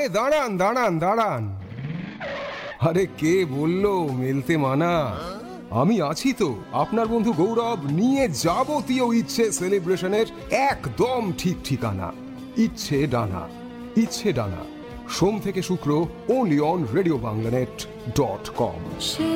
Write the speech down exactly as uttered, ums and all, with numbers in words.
আরে দাঁড়ান দাঁড়ান দাঁড়ান, আরে কে বললো মেলতে মানা? আমি আছি তো, আপনার বন্ধু গৌরব, নিয়ে যাবতীয় ইচ্ছে সেলিব্রেশনের একদম ঠিক ঠিকানা। ইচ্ছে ডানা, ইচ্ছে ডানা, সোম থেকে শুক্র, only on radio বাংলানেট dot com.